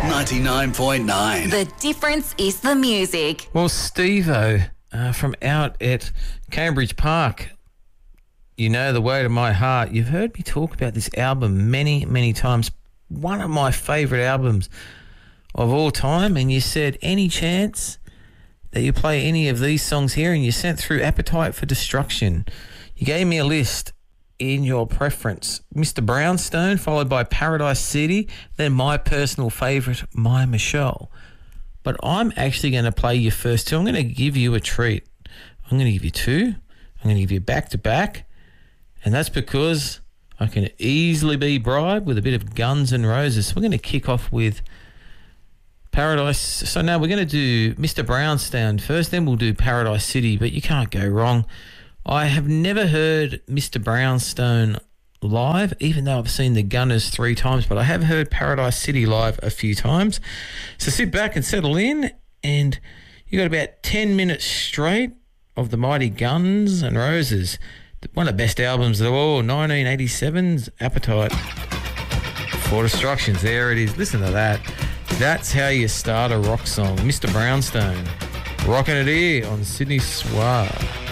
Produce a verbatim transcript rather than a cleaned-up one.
ninety-nine point nine. The difference is the music. Well, Steve-O uh, from out at Cambridge Park, You Know the Way to My Heart. You've heard me talk about this album many, many times. One of my favourite albums of all time. And you said, any chance that you play any of these songs here? And you sent through Appetite for Destruction. You gave me a list in your preference. Mister Brownstone, followed by Paradise City, then my personal favourite, My Michelle. But I'm actually going to play your first two. I'm going to give you a treat. I'm going to give you two. I'm going to give you back-to-back. And that's because I can easily be bribed with a bit of Guns N' Roses. So we're going to kick off with Paradise. So now we're going to do Mister Brownstone first, then we'll do Paradise City, but you can't go wrong. I have never heard Mister Brownstone live, even though I've seen the Gunners three times, but I have heard Paradise City live a few times. So sit back and settle in, and you got about ten minutes straight of the mighty Guns N' Roses. One of the best albums of all, nineteen eighty-seven's Appetite for Destructions. There it is. Listen to that. That's how you start a rock song. Mister Brownstone, rocking it here on Sydney Soir.